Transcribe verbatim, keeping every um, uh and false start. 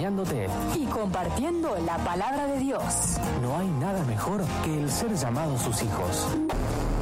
acompañándote y compartiendo la palabra de Dios. No hay nada mejor que el ser llamados sus hijos.